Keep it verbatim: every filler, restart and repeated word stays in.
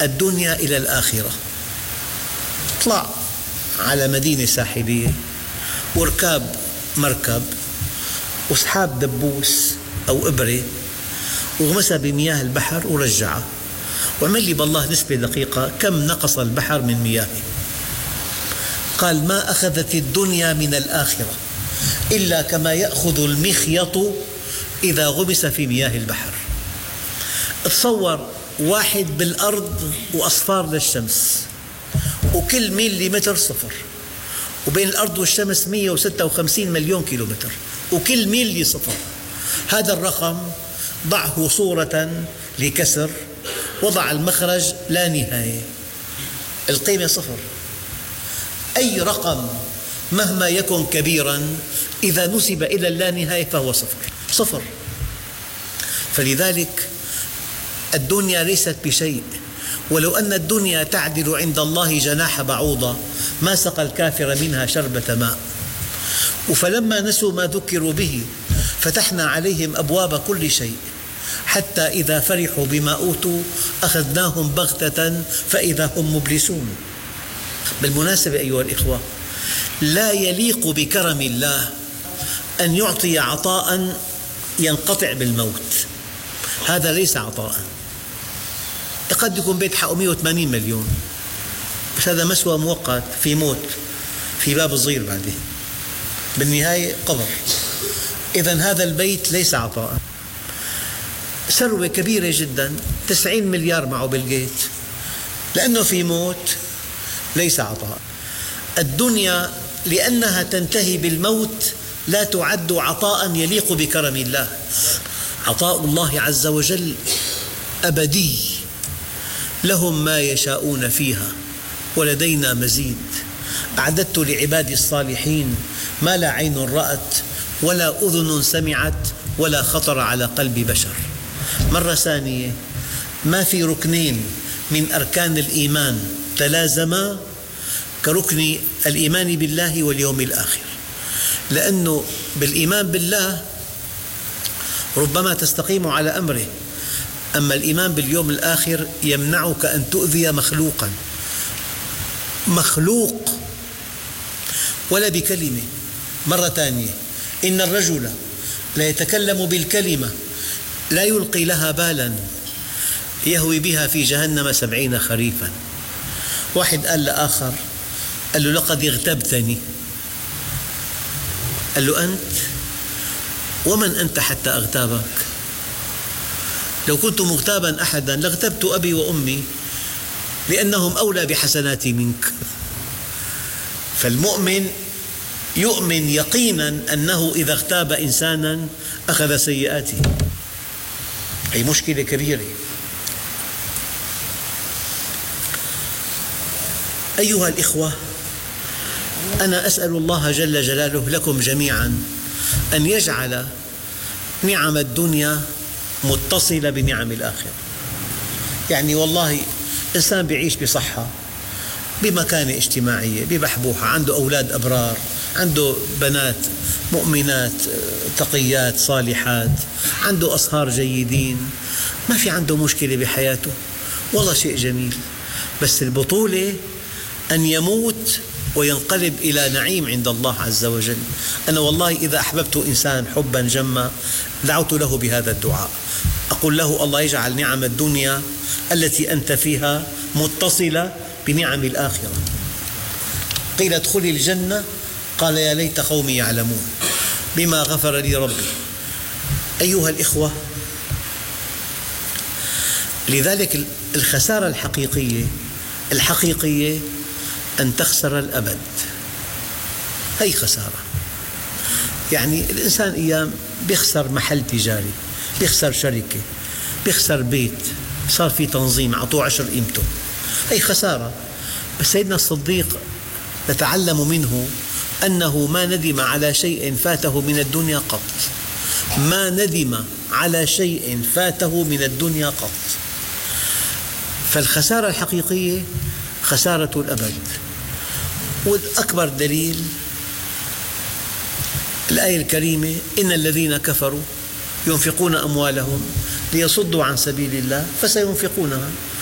الدنيا إلى الآخرة. اطلع على مدينة ساحلية واركاب مركب وسحاب دبوس أو إبرة وغمسها بمياه البحر ورجعها، واعمل لي بالله نسبة دقيقة كم نقص البحر من مياهه. قال: ما أخذت الدنيا من الآخرة إلا كما يأخذ المخيط إذا غمس في مياه البحر. تصور واحد بالأرض وأصفار للشمس، وكل ميليمتر صفر، وبين الأرض والشمس مئة وستة وخمسين مليون كيلومتر، وكل ميلي صفر. هذا الرقم ضعه صورة لكسر، وضع المخرج لا نهاية، القيمة صفر. أي رقم مهما يكن كبيرا إذا نسب إلى اللانهاية فهو صفر صفر. فلذلك الدنيا ليست بشيء، ولو أن الدنيا تعدل عند الله جناح بعوضة ما سقى الكافر منها شربة ماء. فلما نسوا ما ذكروا به فتحنا عليهم أبواب كل شيء حتى إذا فرحوا بما أوتوا أخذناهم بغتة فإذا هم مبلسون. بالمناسبة أيها الإخوة، لا يليق بكرم الله أن يعطي عطاء ينقطع بالموت، هذا ليس عطاء. قد يكون بيت حقه مئة وثمانين مليون، بس هذا مسوى مؤقت، في موت، في باب صغير بعدين، بالنهاية قبر. إذن هذا البيت ليس عطاء. ثروة كبيرة جدا، تسعين مليار معه بيل جيت، لأنه في موت ليس عطاء. الدنيا لأنها تنتهي بالموت لا تعد عطاء يليق بكرم الله. عطاء الله عز وجل أبدي، لهم ما يشاءون فيها ولدينا مزيد. أعددت لعبادي الصالحين ما لا عين رأت ولا أذن سمعت ولا خطر على قلب بشر. مرة ثانية، ما في ركنين من أركان الإيمان تلازما كركن الإيمان بالله واليوم الآخر، لأنه بالإيمان بالله ربما تستقيم على أمره، أما الإيمان باليوم الآخر يمنعك أن تؤذي مخلوقا مخلوق ولا بكلمة. مرة ثانية، إن الرجل لا يتكلم بالكلمة لا يلقي لها بالا يهوي بها في جهنم سبعين خريفا. واحد قال لآخر، قال له: لقد اغتبتني. قال له: أنت؟ ومن أنت حتى أغتابك؟ لو كنت مغتابا أحدا لاغتبت أبي وأمي لأنهم أولى بحسناتي منك. فالمؤمن يؤمن يقينا أنه إذا اغتاب إنسانا أخذ سيئاته. أي مشكلة كبيرة. أيها الإخوة، أنا أسأل الله جل جلاله لكم جميعا أن يجعل نعم الدنيا متصلة بنعم الآخرة. يعني والله إنسان يعيش بصحة، بمكانة اجتماعية، ببحبوحة، عنده أولاد أبرار، عنده بنات مؤمنات تقيات صالحات، عنده أصهار جيدين، ما في عنده مشكلة بحياته، والله شيء جميل. بس البطولة أن يموت وينقلب إلى نعيم عند الله عز وجل. أنا والله إذا أحببت إنسان حبا جما دعوت له بهذا الدعاء، أقول له: الله يجعل نعم الدنيا التي أنت فيها متصلة بنعم الآخرة. قيل: ادخلي الجنة، قال: يا ليت قومي يعلمون بما غفر لي ربي. أيها الإخوة، لذلك الخسارة الحقيقية الحقيقية أن تخسر الأبد. هي خسارة. يعني الإنسان أيام بيخسر محل تجاري، بيخسر شركة، بيخسر بيت صار في تنظيم عطوه عشر قيمته، هي خسارة. بس سيدنا الصديق نتعلم منه أنه ما ندم على شيء فاته من الدنيا قط، ما ندم على شيء فاته من الدنيا قط. فالخسارة الحقيقية خسارة الأبد. والأكبر دليل الآية الكريمة: إن الذين كفروا ينفقون أموالهم ليصدوا عن سبيل الله فسينفقونها